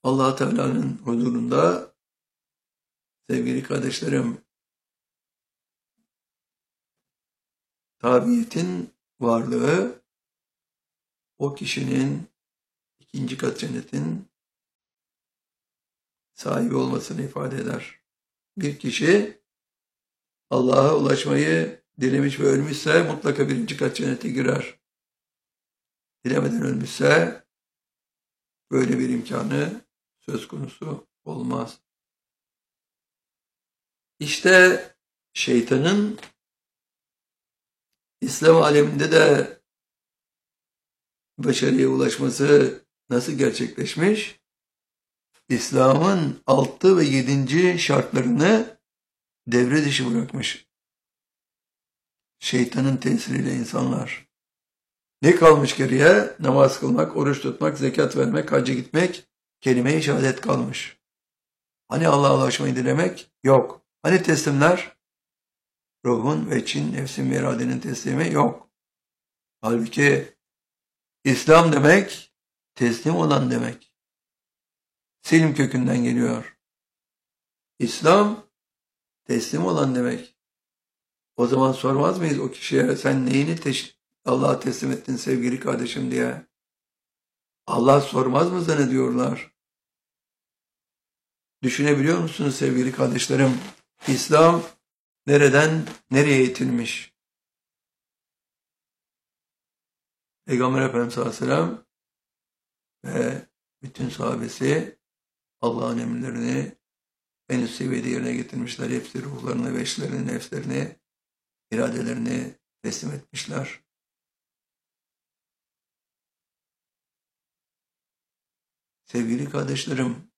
Allah Teala'nın huzurunda sevgili kardeşlerim, tabiiyetin varlığı o kişinin ikinci kat cennetin sahibi olmasını ifade eder. Bir kişi Allah'a ulaşmayı dilemiş ve ölmüşse mutlaka birinci kat cennete girer. Dilemeden ölmüşse böyle bir imkanı söz konusu olmaz. İşte şeytanın İslam aleminde de başarıya ulaşması nasıl gerçekleşmiş? İslam'ın 6 ve 7. şartlarını devre dışı bırakmış. Şeytanın tesiriyle insanlar. Ne kalmış geriye? Namaz kılmak, oruç tutmak, zekat vermek, hacca gitmek, kelime-i şehadet kalmış. Hani Allah'a ulaşmayı dilemek? Yok. Hani teslimler? Ruhun ve için, nefsin ve iradenin teslimi? Yok. Halbuki İslam demek, teslim olan demek. Selim kökünden geliyor. İslam, teslim olan demek. O zaman sormaz mıyız o kişiye, sen neyini Allah'a teslim ettin sevgili kardeşim diye? Allah sormaz mı zannediyorlar? Düşünebiliyor musunuz sevgili kardeşlerim? İslam nereden nereye itilmiş? Peygamber Efendimiz Aleyhisselam ve bütün sahabesi Allah'ın emirlerini en üst seviyede yerine getirmişler. Hepsi ruhlarını, veçlerini, nefslerini, iradelerini teslim etmişler. Sevgili kardeşlerim,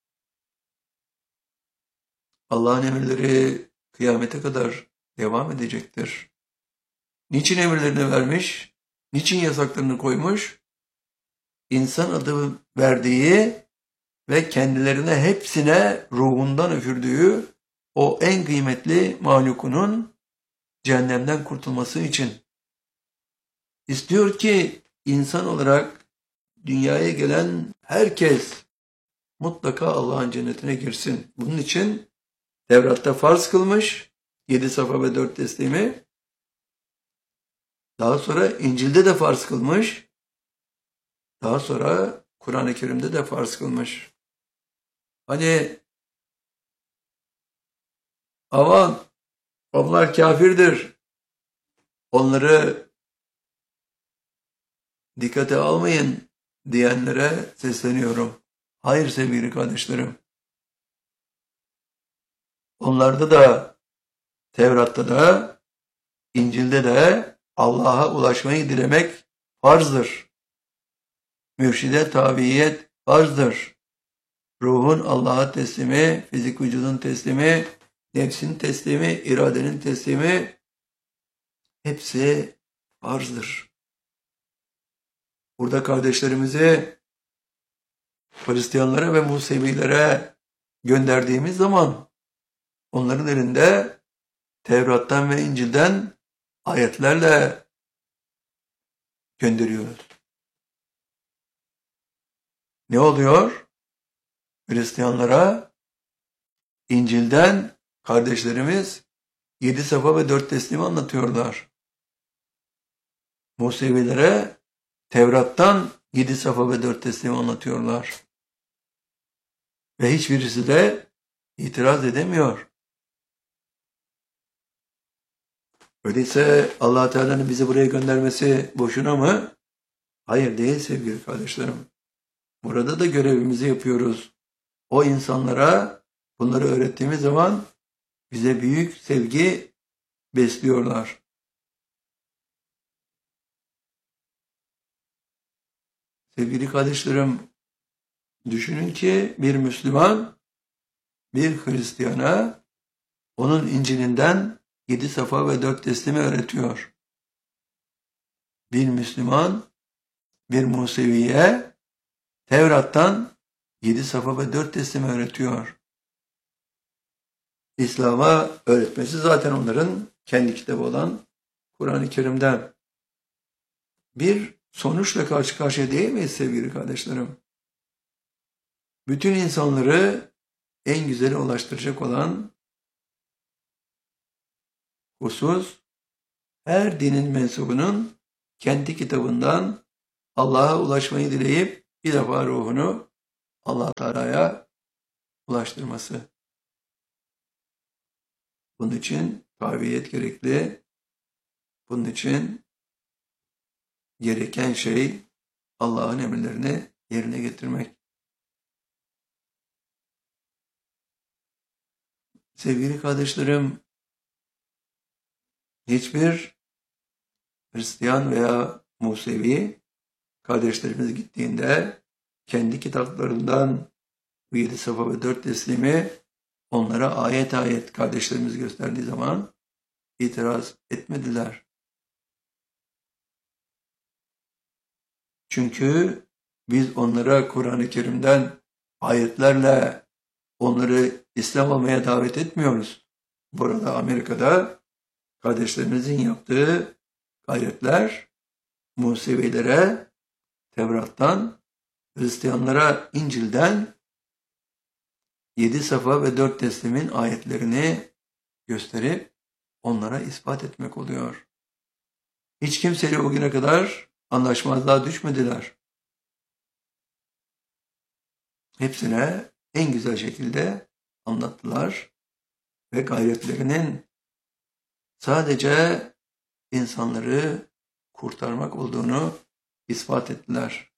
Allah'ın emirleri kıyamete kadar devam edecektir. Niçin emirlerini vermiş? Niçin yasaklarını koymuş? İnsan adı verdiği ve kendilerine hepsine ruhundan üfürdüğü o en kıymetli mahlukunun cehennemden kurtulması için. İstiyor ki insan olarak dünyaya gelen herkes mutlaka Allah'ın cennetine girsin. Bunun için Tevrat'ta farz kılmış 7 safa ve 4 teslimi. Daha sonra İncil'de de farz kılmış. Daha sonra Kur'an-ı Kerim'de de farz kılmış. Hani aman onlar kafirdir, onları dikkate almayın diyenlere sesleniyorum. Hayır sevgili kardeşlerim. Onlarda da, Tevrat'ta da, İncil'de de Allah'a ulaşmayı dilemek farzdır. Mürşide tabiyet farzdır. Ruhun Allah'a teslimi, fizik vücudun teslimi, nefsin teslimi, iradenin teslimi hepsi farzdır. Burada kardeşlerimizi Hristiyanlara ve Musevilere gönderdiğimiz zaman onların elinde Tevrat'tan ve İncil'den ayetlerle gönderiyoruz. Ne oluyor? Hristiyanlara İncil'den kardeşlerimiz 7 safa ve 4 teslimi anlatıyorlar. Musevilere Tevrat'tan 7 safa ve 4 teslimi anlatıyorlar. Ve hiçbirisi de itiraz edemiyor. Öyleyse Allah Teala'nın bizi buraya göndermesi boşuna mı? Hayır değil sevgili kardeşlerim. Burada da görevimizi yapıyoruz. O insanlara bunları öğrettiğimiz zaman bize büyük sevgi besliyorlar. Sevgili kardeşlerim, düşünün ki bir Müslüman bir Hristiyana onun İncil'inden 7 safa ve 4 teslimi öğretiyor. Bir Müslüman bir Museviye Tevrat'tan 7 safa ve 4 teslimi öğretiyor. İslam'a öğretmesi zaten onların kendi kitabı olan Kur'an-ı Kerim'den. Bir sonuçla karşı karşıya değil miyiz sevgili kardeşlerim? bütün insanları en güzele ulaştıracak olan husus, her dinin mensubunun kendi kitabından Allah'a ulaşmayı dileyip bir defa ruhunu Allah Teala'ya ulaştırması. Bunun için kabiliyet gerekli. Bunun için gereken şey Allah'ın emirlerini yerine getirmek. Sevgili kardeşlerim, hiçbir Hristiyan veya Musevi kardeşlerimiz gittiğinde kendi kitaplarından bu 7 safa ve 4 teslimi onlara ayet ayet kardeşlerimiz gösterdiği zaman itiraz etmediler. Çünkü biz onlara Kur'an-ı Kerim'den ayetlerle onları İslam olmaya davet etmiyoruz. Burada Amerika'da kardeşlerimizin yaptığı gayretler Musevilere Tevrat'tan, Hristiyanlara İncil'den 7 safa ve 4 teslimin ayetlerini gösterip onlara ispat etmek oluyor. Hiç kimseyle bugüne kadar anlaşmazlığa düşmediler. Hepsine en güzel şekilde anlattılar ve gayretlerinin sadece insanları kurtarmak olduğunu ispat ettiler.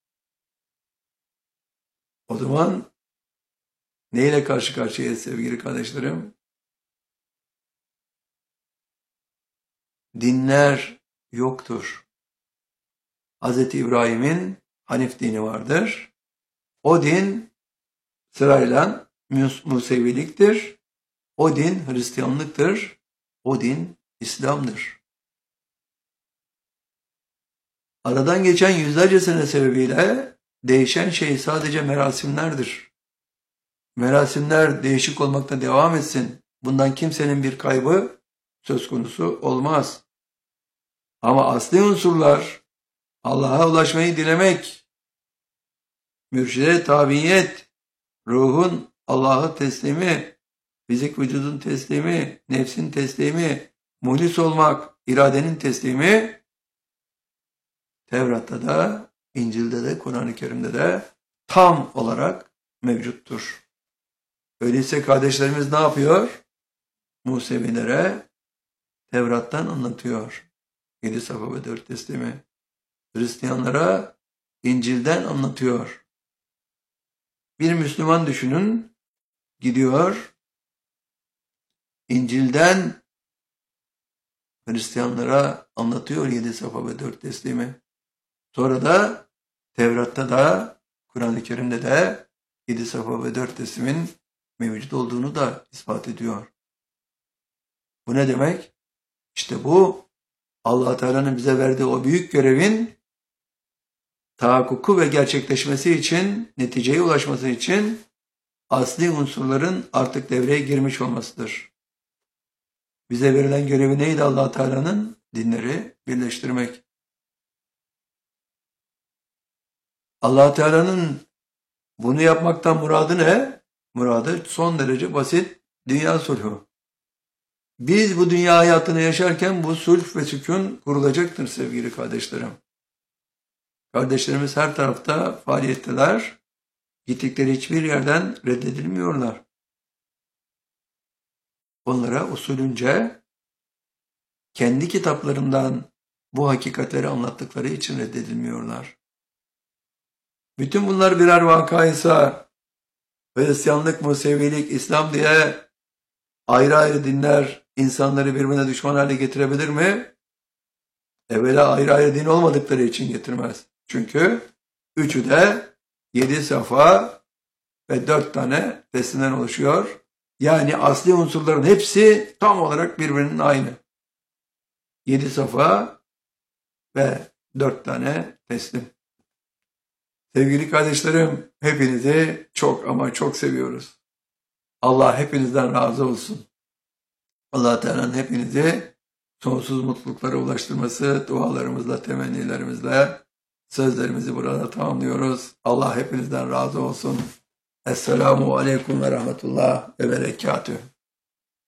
O zaman neyle karşı karşıyayız sevgili kardeşlerim? Dinler yoktur. Hz. İbrahim'in Hanif dini vardır. O din sırayla Museviliktir. O din Hristiyanlıktır. O din İslam'dır. Aradan geçen yüzlerce sene sebebiyle değişen şey sadece merasimlerdir. Merasimler değişik olmakta devam etsin. Bundan kimsenin bir kaybı söz konusu olmaz. Ama asli unsurlar Allah'a ulaşmayı dilemek, mürşide tabiyet, ruhun Allah'a teslimi, fizik vücudun teslimi, nefsin teslimi, muhlis olmak, iradenin teslimi, Tevrat'ta da, İncil'de de, Kur'an-ı Kerim'de de tam olarak mevcuttur. Öyleyse kardeşlerimiz ne yapıyor? Musevilere Tevrat'tan anlatıyor. 7 safa ve 4 teslimi. Hristiyanlara İncil'den anlatıyor. Bir Müslüman düşünün, gidiyor, İncil'den Hristiyanlara anlatıyor 7 safa ve 4 teslimi. Sonra da Tevrat'ta da, Kur'an-ı Kerim'de de 7 safa ve 4 teslimin mevcut olduğunu da ispat ediyor. Bu ne demek? İşte bu Allah Teala'nın bize verdiği o büyük görevin tahakkuku ve gerçekleşmesi için, neticeye ulaşması için asli unsurların artık devreye girmiş olmasıdır. Bize verilen görevi neydi Allah Teala'nın? Dinleri birleştirmek. Allah Teala'nın bunu yapmaktan muradı ne? Muradı son derece basit, dünya sulhu. Biz bu dünya hayatını yaşarken bu sulh ve sükun kurulacaktır sevgili kardeşlerim. Kardeşlerimiz her tarafta faaliyetteler. Gittikleri hiçbir yerden reddedilmiyorlar. Onlara usulünce kendi kitaplarından bu hakikatleri anlattıkları için reddedilmiyorlar. Bütün bunlar birer vakaysa Hristiyanlık, Musevilik, İslam diye ayrı ayrı dinler insanları birbirine düşman hale getirebilir mi? Evvela ayrı ayrı din olmadıkları için getirmez. Çünkü üçü de 7 safa ve 4 tane teslimden oluşuyor. Yani asli unsurların hepsi tam olarak birbirinin aynı. 7 safa ve 4 tane teslim. Sevgili kardeşlerim, hepinizi çok ama çok seviyoruz. Allah hepinizden razı olsun. Allah Teala'nın hepinizi sonsuz mutluluklara ulaştırması, dualarımızla, temennilerimizle sözlerimizi burada tamamlıyoruz. Allah hepinizden razı olsun. Esselamu aleyküm ve rahmetullah ve berekatüh.